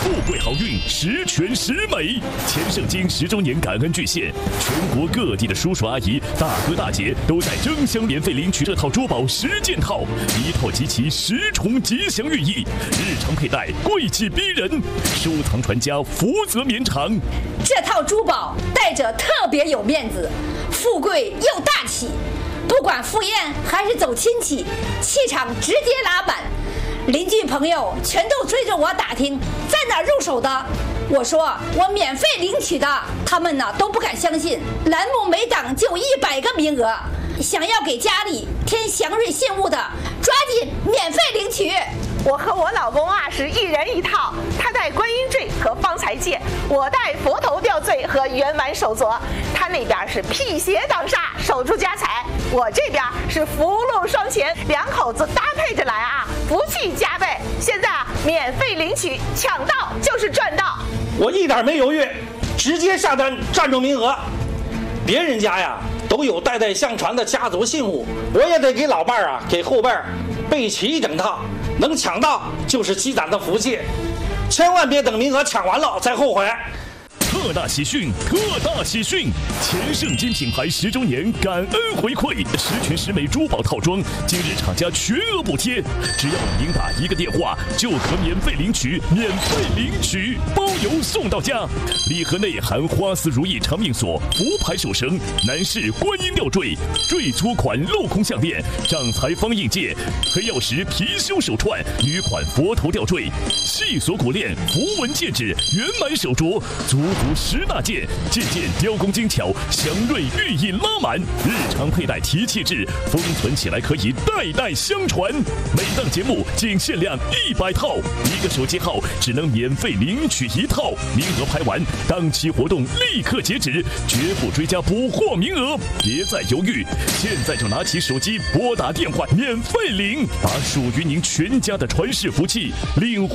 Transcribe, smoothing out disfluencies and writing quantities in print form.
富贵好运，十全十美。千圣经10周年感恩巨献，全国各地的叔叔阿姨、大哥大姐都在争相免费领取这套珠宝10件套，一套集齐10重吉祥寓意，日常佩戴贵气逼人，收藏传家福泽绵长。 这套珠宝戴着特别有面子，富贵又大气，不管赴宴还是走亲戚，气场直接拉满。邻居朋友全都追着我打听在哪入手的，我说我免费领取的，他们呢都不敢相信。栏目每档就100个名额，想要给家里添祥瑞信物的，抓紧免费领取。 我和我老公啊是一人一套，他戴观音坠和方才戒，我戴佛头吊坠和圆满手镯。他那边是辟邪挡煞，守住家财；我这边是福禄双全，两口子搭配着来啊，福气加倍。现在啊，免费领取，抢到就是赚到。 我一点没犹豫，直接下单占住名额。别人家呀都有代代相传的家族信物，我也得给老伴儿啊，给后辈儿备齐一整套。能抢到就是积攒的福气，千万别等名额抢完了再后悔。 特大喜讯！特大喜讯！千圣经品牌10周年感恩回馈，10全10美珠宝套装，今日厂家全额补贴，只要您打1个电话就可免费领取，包邮送到家。礼盒内含花丝如意长命锁、福牌手绳、男士观音吊坠、坠珠款镂空项链、掌财方印戒、黑曜石貔貅手串、女款佛头吊坠、细锁骨链、符文戒指、圆满手镯，足10大件，件件雕工精巧，祥瑞寓意拉满，日常佩戴提气质，封存起来可以代代相传。每档节目仅限量100套，1个手机号只能免费领取1套，名额拍完，当期活动立刻截止，绝不追加补货名额。别再犹豫，现在就拿起手机拨打电话免费领，把属于您全家的传世福气领。